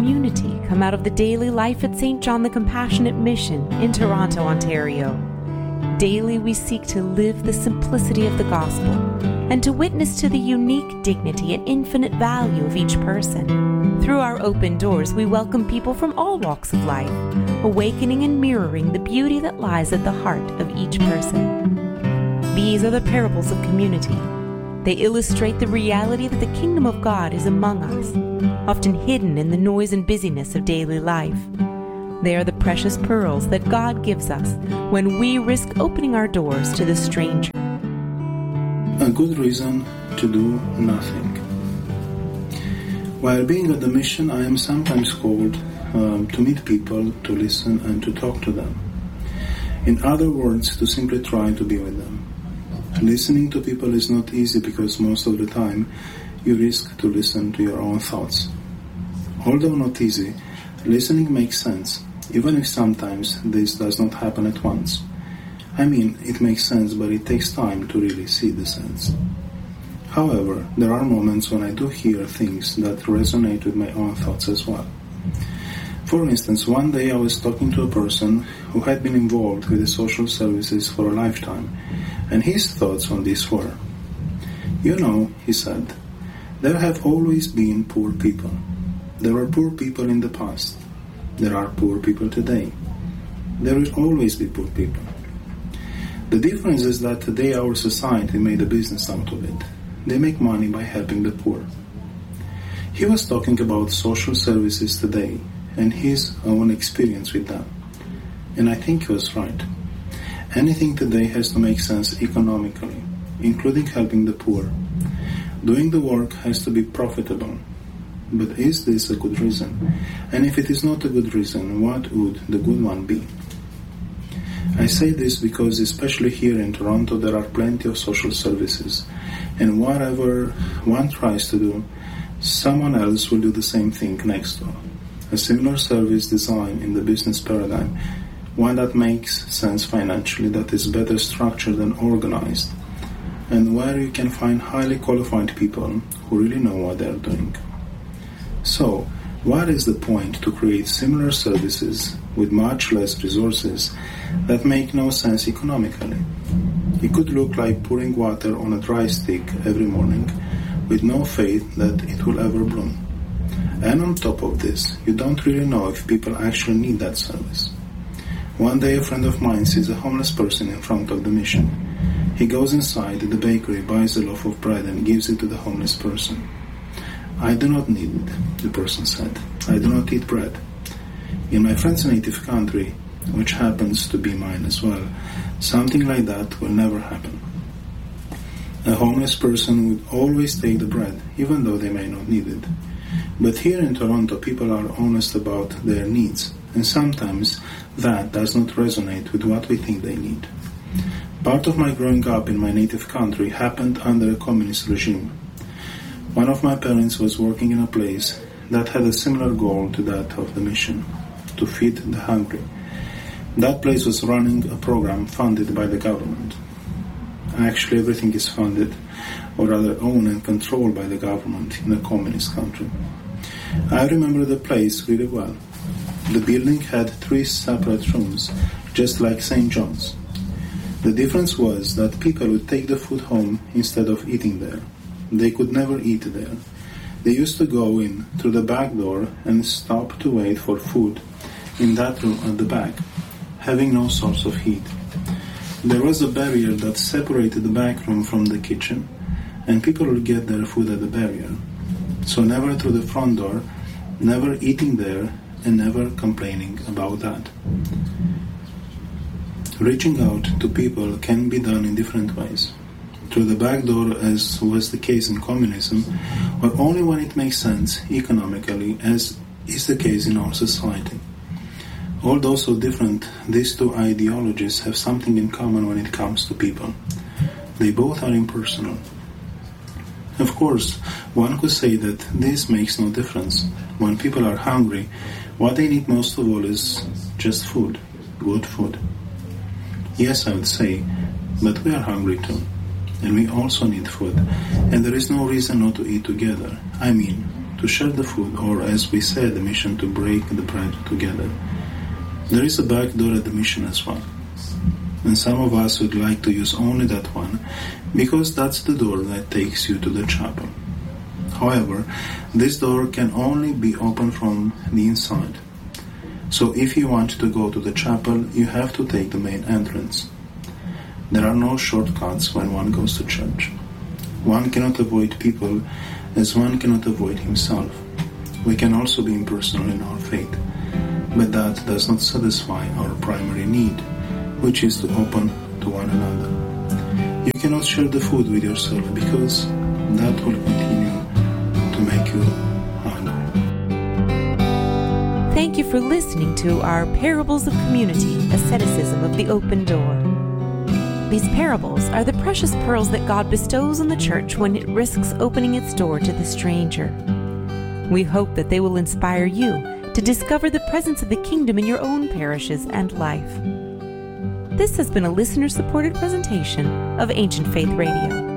community come out of the daily life at St. John the Compassionate Mission in Toronto, Ontario. Daily we seek to live the simplicity of the gospel and to witness to the unique dignity and infinite value of each person. Through our open doors, we welcome people from all walks of life, awakening and mirroring the beauty that lies at the heart of each person. These are the parables of community. They illustrate the reality that the kingdom of God is among us, often hidden in the noise and busyness of daily life. They are the precious pearls that God gives us when we risk opening our doors to the stranger. A good reason to do nothing. While being at the mission, I am sometimes called to meet people, to listen and to talk to them. In other words, to simply try to be with them. Listening to people is not easy because most of the time you risk to listen to your own thoughts. Although not easy, listening makes sense, even if sometimes this does not happen at once. I mean, it makes sense, but it takes time to really see the sense. However, there are moments when I do hear things that resonate with my own thoughts as well. For instance, one day I was talking to a person who had been involved with the social services for a lifetime, and his thoughts on this were, "You know," he said, "there have always been poor people. There were poor people in the past. There are poor people today. There will always be poor people. The difference is that today our society made a business out of it. They make money by helping the poor." He was talking about social services today and his own experience with them. And I think he was right. Anything today has to make sense economically, including helping the poor. Doing the work has to be profitable. But is this a good reason? And if it is not a good reason, what would the good one be? I say this because especially here in Toronto there are plenty of social services, and whatever one tries to do, someone else will do the same thing next door. A similar service design in the business paradigm, one that makes sense financially, that is better structured and organized, and where you can find highly qualified people who really know what they're doing. So, what is the point to create similar services with much less resources that make no sense economically? It could look like pouring water on a dry stick every morning with no faith that it will ever bloom. And on top of this, you don't really know if people actually need that service. One day a friend of mine sees a homeless person in front of the mission. He goes inside the bakery, buys a loaf of bread and gives it to the homeless person. "I do not need it," the person said. "I do not eat bread." In my friend's native country, which happens to be mine as well, something like that will never happen. A homeless person would always take the bread, even though they may not need it. But here in Toronto, people are honest about their needs, and sometimes that does not resonate with what we think they need. Part of my growing up in my native country happened under a communist regime. One of my parents was working in a place that had a similar goal to that of the mission, to feed the hungry. That place was running a program funded by the government. Actually, everything is funded, or rather owned and controlled by the government in a communist country. I remember the place really well. The building had 3 separate rooms, just like St. John's. The difference was that people would take the food home instead of eating there. They could never eat there. They used to go in through the back door and stop to wait for food in that room at the back, having no source of heat. There was a barrier that separated the back room from the kitchen, and people would get their food at the barrier. So never through the front door, never eating there, and never complaining about that. Reaching out to people can be done in different ways. Through the back door, as was the case in communism, or only when it makes sense economically, as is the case in our society. Although so different, these two ideologies have something in common when it comes to people. They both are impersonal. Of course, one could say that this makes no difference. When people are hungry, what they need most of all is just food, good food. Yes, I would say, but we are hungry too, and we also need food, and there is no reason not to eat together. I mean, to to share the food, or as we say at the mission, to break the bread together. There is a back door at the mission as well. And some of us would like to use only that one, because that's the door that takes you to the chapel. However, this door can only be opened from the inside. So if you want to go to the chapel, you have to take the main entrance. There are no shortcuts when one goes to church. One cannot avoid people as one cannot avoid himself. We can also be impersonal in our faith, but that does not satisfy our primary need, which is to open to one another. You cannot share the food with yourself because that will continue to make you hungry. Thank you for listening to our Parables of Community, Asceticism of the Open Door. These parables are the precious pearls that God bestows on the church when it risks opening its door to the stranger. We hope that they will inspire you to discover the presence of the kingdom in your own parishes and life. This has been a listener-supported presentation of Ancient Faith Radio.